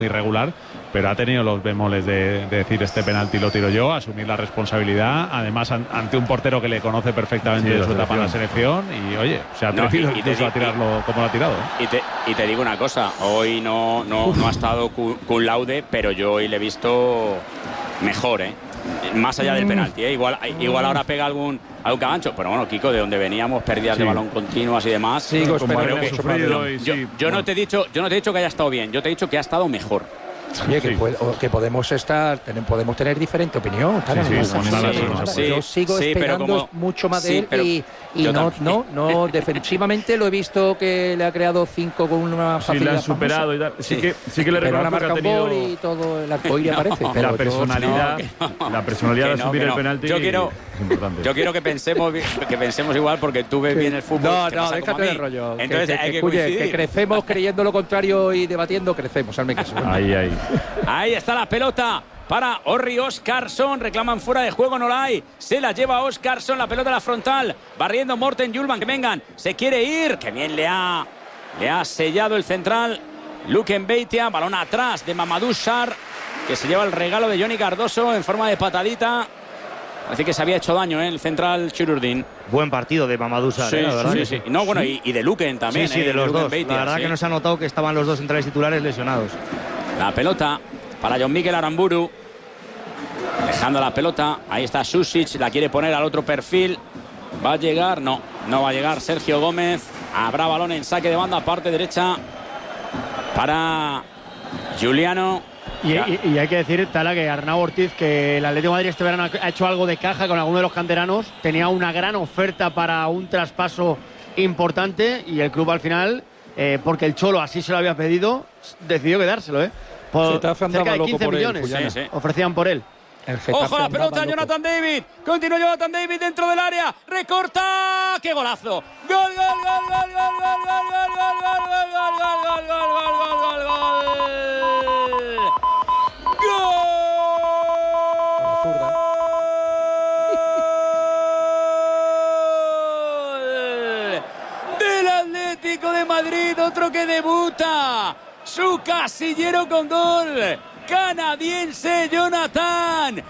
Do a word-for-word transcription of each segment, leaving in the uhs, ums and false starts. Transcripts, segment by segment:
irregular, pero ha tenido los bemoles de, de decir este penalti lo tiro yo, asumir la responsabilidad, además an, ante un portero que le conoce perfectamente sí, de su etapa en la selección y oye, se ha atrevido no, y, y incluso te, a tirarlo y, como lo ha tirado. ¿eh? Y, te, y te digo una cosa, hoy no, no, no ha estado cum laude, pero yo hoy le he visto mejor, ¿eh? Más allá del penalti, ¿eh? igual, igual ahora pega algún algún cagancho, pero bueno, Kiko, de donde veníamos, pérdidas sí. de balón continuas y demás. Sí, como creo que, yo, y yo, sí, yo bueno. no te he dicho, yo no te he dicho que haya estado bien, yo te he dicho que ha estado mejor. Oye, que, sí. puede, que podemos estar, podemos tener diferente opinión. Claro, sí, sí, sí, sí, yo sigo sí, esperando como, mucho más de sí, él pero, y, y no, no, no, defensivamente lo he visto que le ha creado cinco con una facilidad. Sí, le han superado y tal. Sí, sí, que, sí que le reconozco que ha tenido un gol y todo el arcoíris no, aparece. Pero la personalidad, no, no, la personalidad de asumir no, el penalti yo quiero, es importante. Yo quiero que pensemos, que pensemos igual porque tú ves bien el fútbol. No, no, déjate el rollo. Entonces hay que coincidir. Que crecemos creyendo lo contrario y debatiendo, crecemos. Ahí, ahí. Ahí está la pelota para Orri Oscarsson. Reclaman fuera de juego, no la hay. Se la lleva Oscarsson, la pelota a la frontal. Barriendo Morten Hjulmand, que vengan. Se quiere ir. Que bien le ha, le ha sellado el central Luke Mbeitia. Balón atrás de Mamadou Sarr, que se lleva el regalo de Johnny Cardoso en forma de patadita. Parece que se había hecho daño, ¿eh? El central Chururdin. Buen partido de Mamadou Sarr, sí, ¿eh? La verdad. Sí, sí. No, bueno, y, y de Luken también. Sí, sí, ¿eh? de los Luke dos. Mbeitia, la verdad sí. que nos ha notado que estaban los dos centrales titulares lesionados. La pelota para John Miguel Aramburu. Dejando la pelota. Ahí está Susic. La quiere poner al otro perfil. ¿Va a llegar? No, no va a llegar Sergio Gómez. Habrá balón en saque de banda, parte derecha para Juliano. Y, y, y hay que decir, Tala, que Arnau Ortiz, que el Atlético de Madrid este verano ha hecho algo de caja con alguno de los canteranos. Tenía una gran oferta para un traspaso importante y el club al final, eh, porque el Cholo así se lo había pedido, decidió quedárselo, ¿eh? Por cerca de quince millones sí, sí. ofrecían por él. Ojo la pelota, Jonathan David. Continúa Jonathan David dentro del área. Recorta. ¡Qué golazo! ¡Gol, gol, gol, gol, gol, gol, gol, gol, gol, gol, gol, gol, gol, gol, gol, gol! ¡Gol! Del Atlético de Madrid, otro que debuta. Su casillero con gol. Canadiense Jonathan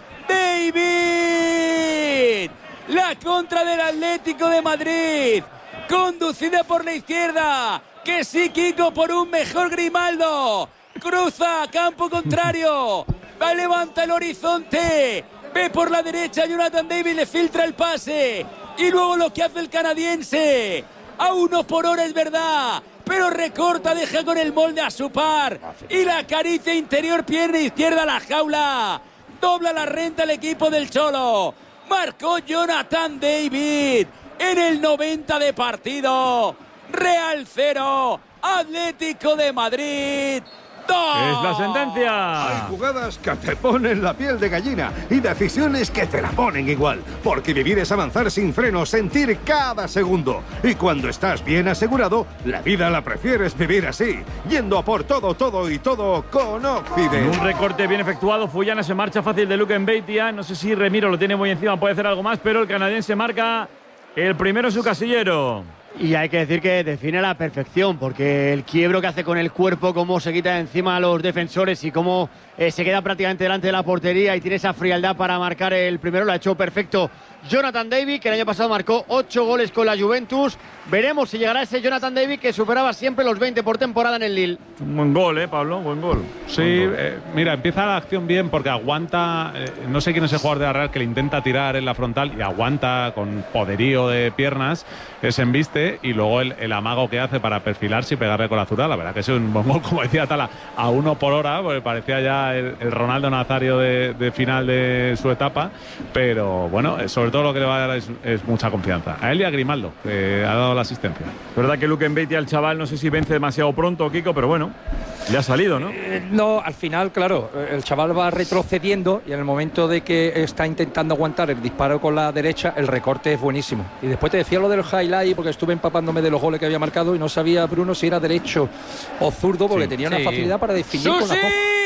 David. La contra del Atlético de Madrid, conducida por la izquierda. Que sí, Kiko, por un mejor Grimaldo. Cruza campo contrario. Va, levanta el horizonte. Ve por la derecha Jonathan David, le filtra el pase. Y luego lo que hace el canadiense. A uno por hora, es verdad, pero recorta, deja con el molde a su par. Y la acaricia interior, pierna izquierda a la jaula. Dobla la renta el equipo del Cholo. Marcó Jonathan David en el noventa de partido. Real cero, Atlético de Madrid dos. Es la sentencia. Hay jugadas que te ponen la piel de gallina y decisiones que te la ponen igual. Porque vivir es avanzar sin freno, sentir cada segundo. Y cuando estás bien asegurado, la vida la prefieres vivir así. Yendo a por todo, todo y todo con Occident. Un recorte bien efectuado. Fullana se marcha fácil de Luke Mbeitia. No sé si Remiro lo tiene muy encima, puede hacer algo más, pero el canadiense marca el primero en su casillero. Y hay que decir que define a la perfección, porque el quiebro que hace con el cuerpo, cómo se quita de encima a los defensores y cómo eh, se queda prácticamente delante de la portería y tiene esa frialdad para marcar el primero, lo ha hecho perfecto Jonathan David, que el año pasado marcó ocho goles con la Juventus. Veremos si llegará ese Jonathan David que superaba siempre los veinte por temporada en el Lille. Un buen gol, ¿eh, Pablo? Buen gol. Sí, buen gol. Eh, mira, empieza la acción bien porque aguanta, eh, no sé quién es el jugador de la Real que le intenta tirar en la frontal y aguanta con poderío de piernas, ese embiste y luego el, el amago que hace para perfilarse y pegarle con la zurda. La verdad que es un buen gol, como decía Tala, a uno por hora, porque parecía ya el, el Ronaldo Nazario de, de final de su etapa, pero bueno, sobre todo lo que le va a dar es, es mucha confianza. A él y a Grimaldo, que ha dado la asistencia. Es verdad que Luke Mbeitia, el chaval, no sé si vence demasiado pronto, Kiko, pero bueno, le ha salido, ¿no? Eh, no, al final, claro, el chaval va retrocediendo y en el momento de que está intentando aguantar el disparo con la derecha, el recorte es buenísimo. Y después te decía lo del highlight, porque estuve empapándome de los goles que había marcado y no sabía, Bruno, si era derecho o zurdo, porque sí, tenía sí. una facilidad para definir con la...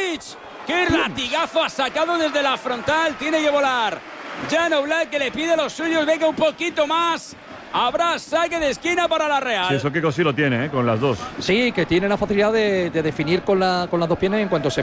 ¡Qué latigazo ha sacado desde la frontal! Tiene que volar Jan Oblak, que le pide a los suyos, venga un poquito más. Habrá saque de esquina para la Real. Sí, eso Kiko sí lo tiene, ¿eh? Con las dos. Sí, que tiene la facilidad de, de definir con, la, con las dos piernas en cuanto se